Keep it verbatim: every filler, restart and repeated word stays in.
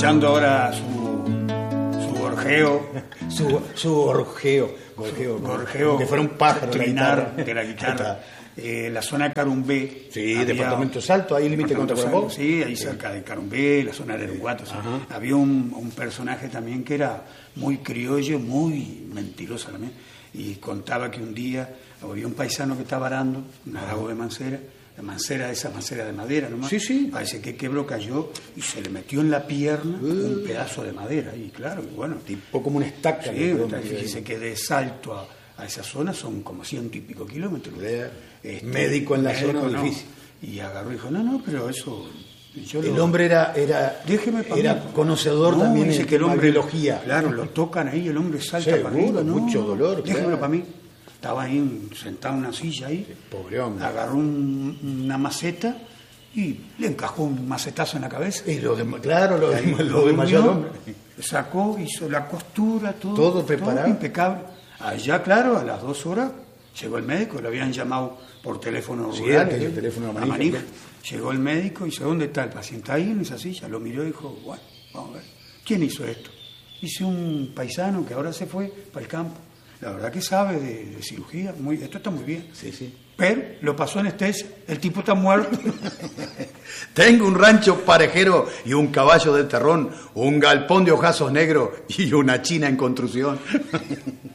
escuchando ahora su, su gorjeo. Su, su gorjeo. Gorjeo, gorjeo. Que fuera un pájaro trinar de la guitarra. Eh, la zona Carumbé. Sí, había, departamento Salto, ahí límite con Tacuarembó. Sí, ahí sí. Cerca de Carumbé, la zona de Uruguato. Sí. Había un, un personaje también que era muy criollo, muy mentiroso también. Y contaba que un día había un paisano que estaba arando, un arado de mancera, de mancera, esa mancera de madera nomás. Sí, sí. Parece que quebró, cayó y se le metió en la pierna uh. un pedazo de madera. Y claro, y bueno. Tipo como una estaca. Sí, fíjese que de Salto a, a esa zona son como ciento y pico kilómetros. Este, médico en la médico, zona no. difícil. Y agarró y dijo, no, no, pero eso... Yo el lo, hombre era, era, era mí. conocedor no, también dice de que el hombre, biología. Claro, lo tocan ahí, el hombre salta Seguro, para arriba. No, mucho dolor. Déjemelo claro. para mí. Estaba ahí sentado en una silla ahí. Sí, pobre hombre. Agarró un, una maceta y le encajó un macetazo en la cabeza. Y lo de, claro, lo, de, lo, lo desmayó el hombre. Sacó, hizo la costura, todo. Todo preparado. Todo impecable. Allá, claro, a las dos horas llegó el médico, lo habían llamado por teléfono sí, rural, el teléfono a Manija. Llegó el médico y dice, ¿dónde está el paciente? Ahí en esa silla. Lo miró y dijo, bueno, vamos a ver. ¿Quién hizo esto? Hice un paisano que ahora se fue para el campo. La verdad que sabe de, de cirugía, muy, esto está muy bien. Sí, sí. Pero lo pasó anestesia, el tipo está muerto. Tengo un rancho parejero y un caballo de terrón, un galpón de ojazos negros y una china en construcción.